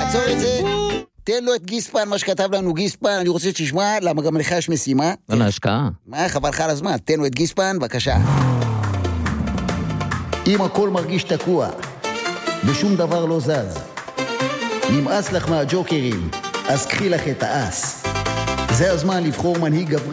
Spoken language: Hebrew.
תעצור את זה. תן לו את גיספן, מה שכתב לנו גיספן, אני רוצה שתשמע, למה גם לך יש משימה. לא השקעה. מה, חבל לך על הזמן, תן לו את גיספן, בבקשה. אם הכל מרגיש תקוע, ושום דבר לא זז, נמאס לך מהג'וקרים, אז קחי לך את האס. זה הזמן לבחור מנהיג גברי.